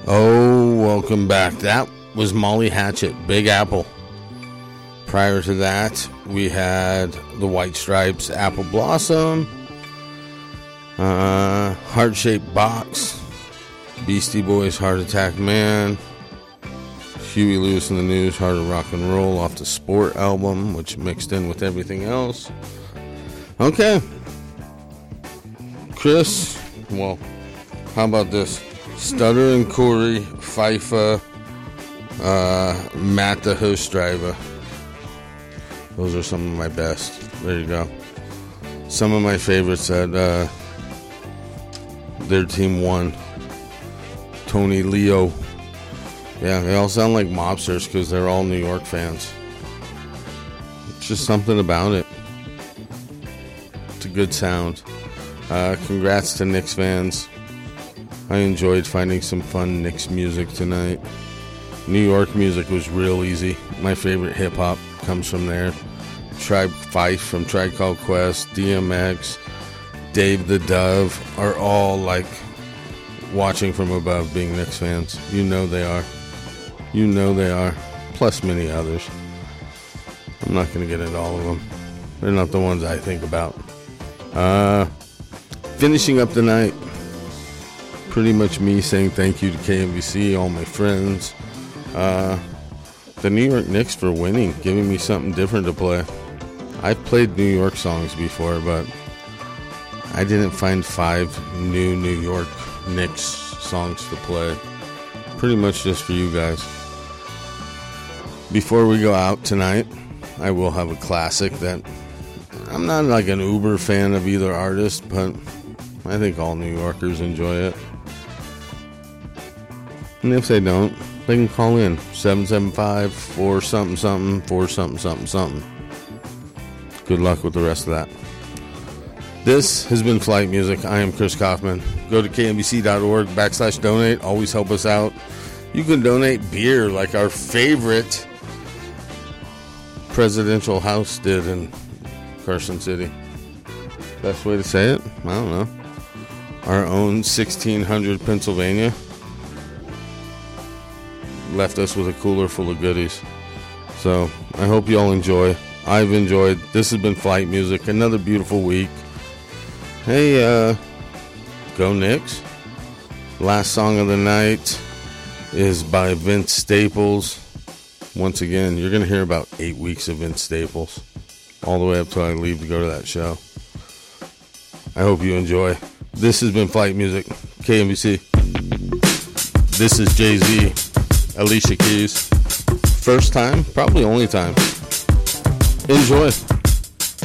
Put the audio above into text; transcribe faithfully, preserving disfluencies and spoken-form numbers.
Oh, welcome back. That was Molly Hatchet, Big Apple. Prior to that, we had the White Stripes, Apple Blossom, uh, Heart Shaped Box, Beastie Boys, Heart Attack Man, Huey Lewis and the News, Heart of Rock and Roll off the Sport album, which mixed in with everything else. Okay. Chris, well, how about this? Stutter and Corey, Fifa, uh, Matt the Host Driver. Those are some of my best. There you go. Some of my favorites that uh, their team won. Tony Leo. Yeah, they all sound like mobsters because they're all New York fans. It's just something about it. It's a good sound. Uh, congrats to Knicks fans. I enjoyed finding some fun Knicks music tonight. New York music was real easy. My favorite hip-hop comes from there. Tribe Fife from Tribe Called Quest, D M X, Dave the Dove are all like watching from above being Knicks fans. You know they are. You know they are. Plus many others. I'm not going to get into all of them. They're not the ones I think about. Uh, finishing up the night. Pretty much me saying thank you to K M B C, all my friends. Uh, the New York Knicks for winning, giving me something different to play. I've played New York songs before, but I didn't find five new New York Knicks songs to play. Pretty much just for you guys. Before we go out tonight, I will have a classic that I'm not like an uber fan of either artist, but I think all New Yorkers enjoy it. And if they don't, they can call in seven seven five, four something something, four something something something. Good luck with the rest of that. This has been Flight Music. I am Chris Kaufman. Go to kmbc.org backslash donate. Always help us out. You can donate beer like our favorite presidential house did in Carson City. Best way to say it? I don't know. Our own sixteen hundred Pennsylvania left us with a cooler full of goodies. So I hope you all enjoy. I've enjoyed. This has been Flight Music. Another beautiful week. Hey, uh, go Knicks. Last song of the night is by Vince Staples. Once again, you're going to hear about eight weeks of Vince Staples. All the way up till I leave to go to that show. I hope you enjoy. This has been Flight Music. K M B C. This is Jay-Z. Alicia Keys. First time, probably only time. Enjoy.